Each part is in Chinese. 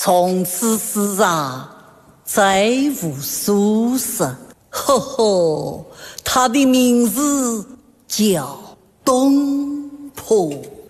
从此世上再无苏轼。呵呵，他的名字叫东坡。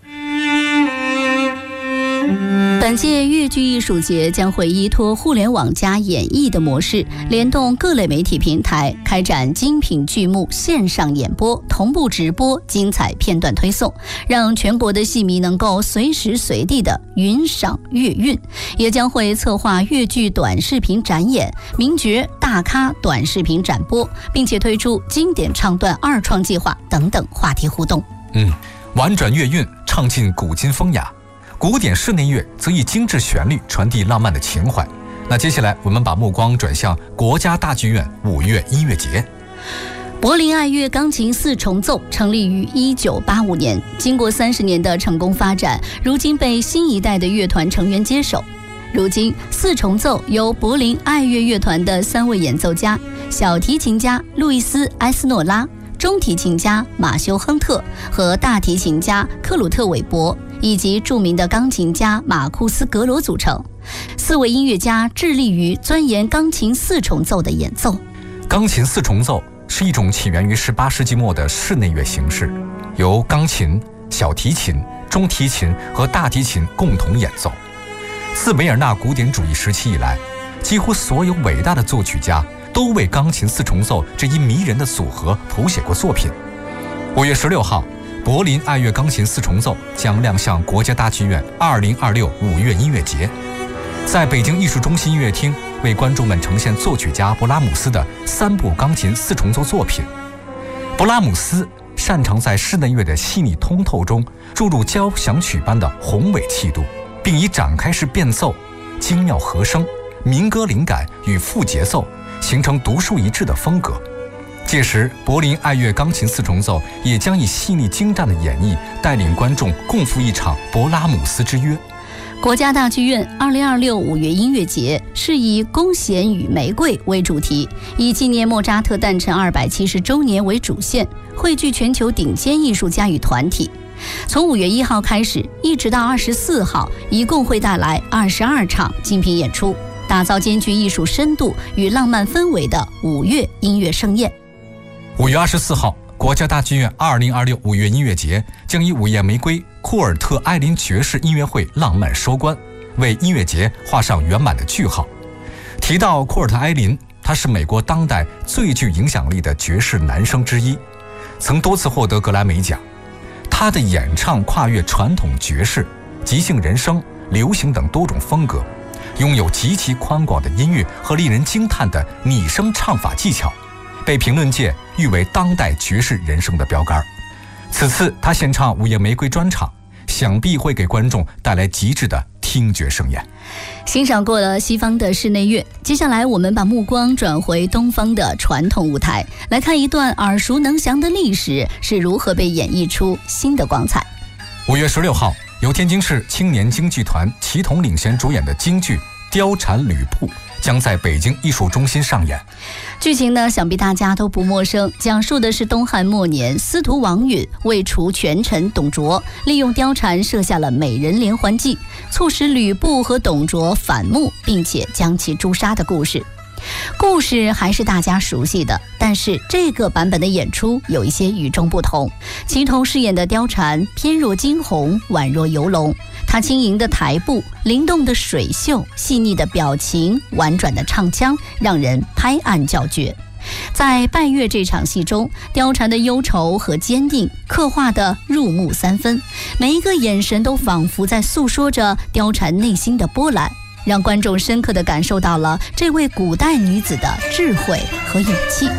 本届粤剧艺术节将会依托互联网加演绎的模式，联动各类媒体平台，开展精品剧目线上演播、同步直播、精彩片段推送，让全国的戏迷能够随时随地的云赏粤韵。也将会策划粤剧短视频展演、名角大咖短视频展播，并且推出经典唱段二创计划等等话题互动。 婉转粤韵，唱尽古今风雅。古典室内乐则以精致旋律传递浪漫的情怀。那接下来我们把目光转向国家大剧院5月音乐节。 柏林爱乐钢琴四重奏成立于1985年，经过30年的成功发展，如今被新一代的乐团成员接手。如今四重奏由柏林爱乐乐团的3位演奏家，小提琴家路易斯·埃斯诺拉，中提琴家马修·亨特和大提琴家克鲁特·韦伯，以及著名的钢琴家马库斯·格罗组成。4位音乐家致力于钻研钢琴四重奏的演奏。 钢琴四重奏是一种起源于18世纪末的室内乐形式，由钢琴、小提琴、中提琴和大提琴共同演奏。自维尔纳古典主义时期以来，几乎所有伟大的作曲家都为钢琴四重奏这一迷人的组合谱写过作品。5月16号，柏林爱乐钢琴四重奏将亮相国家大剧院2026 5月音乐节，在北京艺术中心音乐厅为观众们呈现作曲家勃拉姆斯的3部钢琴四重奏作品。勃拉姆斯擅长在室内乐的细腻通透中注入交响曲般的宏伟气度，并以展开式变奏、精妙和声、民歌灵感与副节奏形成独树一帜的风格。届时，柏林爱乐钢琴四重奏也将以细腻精湛的演绎带领观众共赴一场勃拉姆斯之约。 国家大剧院2026 5月音乐节是以弓弦与玫瑰为主题，以纪念莫扎特诞辰270周年为主线，汇聚全球顶尖艺术家与团体。从5月1号开始，一直到24号，一共会带来22场精品演出，打造兼具艺术深度与浪漫氛围的5月音乐盛宴。 5月24号，国家大剧院2026 5月音乐节将以午夜玫瑰库尔特埃林爵士音乐会浪漫收官，为音乐节画上圆满的句号。提到库尔特埃林，他是美国当代最具影响力的爵士男声之一，曾多次获得格莱美奖。他的演唱跨越传统爵士、即兴人声、流行等多种风格，拥有极其宽广的音域和令人惊叹的拟声唱法技巧，被评论界誉为当代爵士人声的标杆。此次他献唱午夜玫瑰专场，想必会给观众带来极致的听觉盛宴。 欣赏过了西方的室内乐，接下来我们把目光转回东方的传统舞台，来看一段耳熟能详的历史是如何被演绎出新的光彩。 5月16号，由天津市青年京剧团齐同领衔主演的京剧《貂蝉吕布》将在北京艺术中心上演。 剧情呢，想必大家都不陌生，讲述的是东汉末年，司徒王允为除权臣董卓，利用貂蝉设下了美人连环计，促使吕布和董卓反目，并且将其诛杀的故事。故事还是大家熟悉的，但是这个版本的演出有一些与众不同。齐同饰演的貂蝉翩若惊鸿，宛若游龙，她轻盈的台步、灵动的水袖、细腻的表情、婉转的唱腔，让人拍案叫绝。在拜月这场戏中，貂蝉的忧愁和坚定刻画得入木三分，每一个眼神都仿佛在诉说着貂蝉内心的波澜，让观众深刻地感受到了这位古代女子的智慧和勇气。